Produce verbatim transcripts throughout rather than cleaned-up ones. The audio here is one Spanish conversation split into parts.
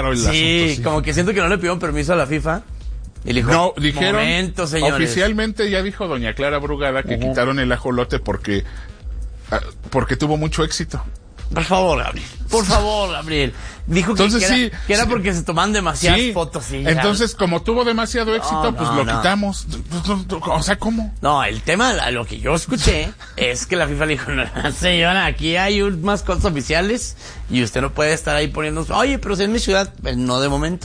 raro el sí, asunto. Sí, como que siento que no le pidieron permiso a la FIFA. Y le dijo, no, dijeron, momento, señores. Oficialmente ya dijo doña Clara Brugada que uh-huh. quitaron el ajolote porque, porque tuvo mucho éxito. Por favor, Gabriel. Por favor, Gabriel. Dijo que, entonces, que, sí, era, que era sí. porque se toman demasiadas sí. fotos. Sí, entonces, como tuvo demasiado éxito, no, pues no, lo no. quitamos. O sea, ¿cómo? No, el tema, lo que yo escuché, es que la FIFA le dijo, no, señora, aquí hay unas cosas oficiales y usted no puede estar ahí poniendo, oye, pero si es mi ciudad, pues no de momento.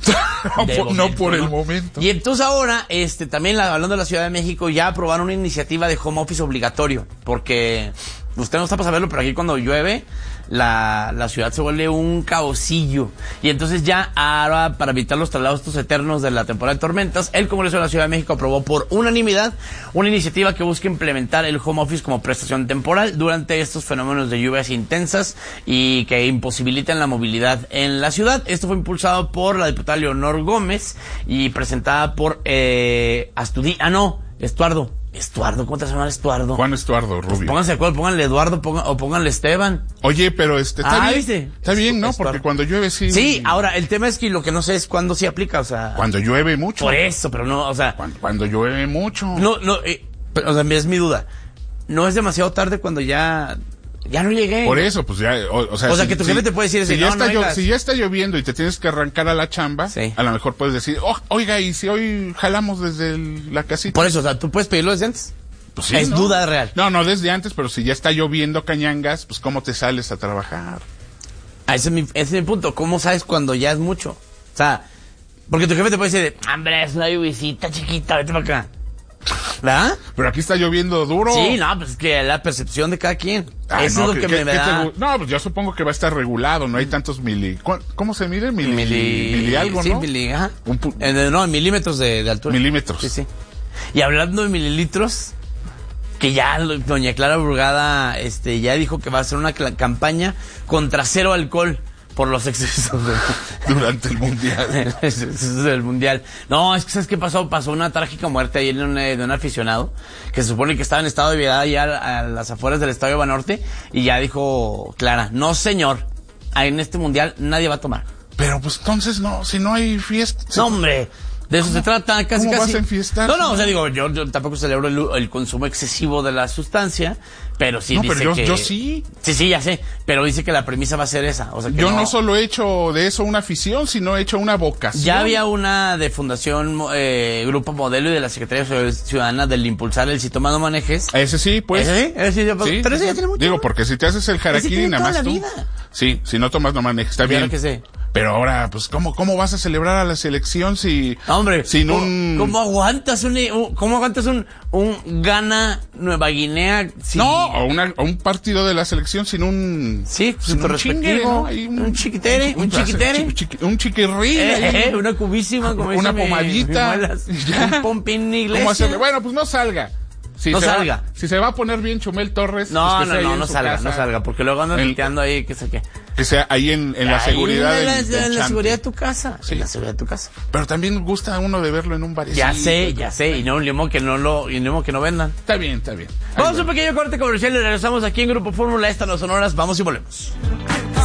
no, por, momento, no por el ¿no? momento. Y entonces ahora, este, también la, hablando de la Ciudad de México, ya aprobaron una iniciativa de home office obligatorio, porque usted no está para saberlo, pero aquí cuando llueve, la, la ciudad se vuelve un caosillo. Y entonces ya ahora, para evitar los traslados estos eternos de la temporada de tormentas, el Congreso de la Ciudad de México aprobó por unanimidad una iniciativa que busca implementar el home office como prestación temporal durante estos fenómenos de lluvias intensas y que imposibilitan la movilidad en la ciudad. Esto fue impulsado por la diputada Leonor Gómez y presentada por eh, Astudillo, ah no, Estuardo. Estuardo, ¿cómo te vas a llamar Estuardo? Juan Estuardo Rubio. Pues pónganse de acuerdo, pónganle Eduardo pongan, o pónganle Esteban. Oye, pero este, está ah, bien. ¿viste? Está bien, ¿no? Estuardo. Porque cuando llueve sí. Sí, ahora, el tema es que lo que no sé es cuándo sí aplica, o sea. Cuando llueve mucho. Por eso, pero no, o sea. Cuando, cuando llueve mucho. No, no, eh, pero, o sea, es mi duda. No es demasiado tarde cuando ya. Ya no llegué. Por eso, pues ya, o, o sea. O sea, si, que tu si, jefe te puede decir, si, ese, ya no, está no llo- si ya está lloviendo y te tienes que arrancar a la chamba, sí. a lo mejor puedes decir, oh, oiga, y si hoy jalamos desde el, la casita. Por eso, o sea, tú puedes pedirlo desde antes. Pues sí, es ¿no? duda real. No, no, desde antes, pero si ya está lloviendo cañangas, pues ¿cómo te sales a trabajar? Ah, ese es mi, ese es mi punto. ¿Cómo sabes cuando ya es mucho? O sea, porque tu jefe te puede decir, hombre, es una lluvisita chiquita, vete para acá. ¿Verdad? Pero aquí está lloviendo duro. Sí, no, pues es que la percepción de cada quien. Ah, Eso no, es lo que, que me que da. te, no, pues yo supongo que va a estar regulado, no hay tantos mili... ¿Cómo se mide? Mili, mili, mili algo, sí, ¿no? Mili, ajá. Un pu- eh, no, en milímetros de, de altura. Milímetros. Sí, sí. Y hablando de mililitros, que ya doña Clara Brugada este, ya dijo que va a hacer una cl- campaña contra cero alcohol por los excesos de... durante el mundial. excesos del mundial. No, es que ¿sabes qué pasó? Pasó una trágica muerte ayer de un, de un aficionado que se supone que estaba en estado de ebriedad ya a, a las afueras del Estadio Banorte y ya dijo Clara, no señor, en este mundial nadie va a tomar. Pero pues entonces no, si no hay fiesta. No, hombre. De eso ¿Cómo? se trata, casi, ¿Cómo casi. vas a enfiestar? No, no, o sea, digo, yo, yo tampoco celebro el, el consumo excesivo de la sustancia, pero sí no, dice pero yo, que... yo sí. Sí, sí, ya sé, pero dice que la premisa va a ser esa, o sea, que Yo no, no solo he hecho de eso una afición, sino he hecho una vocación. Ya había una de Fundación eh, Grupo Modelo y de la Secretaría Ciudadana del impulsar el si toma no manejes. Ese sí, pues. ¿Ese sí? ¿Ese sí? Sí, Pero ese ya tiene mucho. Digo, porque si te haces el harakiri nada más tú. Vida. Sí, si no tomas no manejes, está Claro bien. que sí. Pero ahora, pues, ¿cómo, cómo vas a celebrar a la selección si... No, hombre, sin ¿cómo, un... ¿cómo aguantas un, un cómo aguantas un, un Ghana Nueva Guinea sin... No, o, una, o un partido de la selección sin un... Sí, sin súper un chingue, respectivo, ¿no? Hay un, un chiquitere, un, un chiquitere. Chiqui, chiqui, un chiquirrín. Eh, eh, una cubísima, como una dice mi- pomadita. mi muela. Un pompín iglesia. ¿Cómo hacerle? Bueno, pues no salga. Si No se salga. Va, si se va a poner bien Chumel Torres... No, pues que sea no, ahí no, en no su salga, casa, no salga, porque luego andan el- tuiteando ahí, que sé qué. Que sea ahí en, en la Ahí seguridad en la, del, del en la champi. seguridad de tu casa. Sí. En la seguridad de tu casa. Pero también gusta a uno de verlo en un barecito. Ya sé, ya sé, y no, ni modo que no lo, y ni modo que no vendan. Está bien, está bien. Ahí Vamos a va. un pequeño corte comercial y regresamos aquí en Grupo Fórmula, esta no son horas, vamos y volvemos.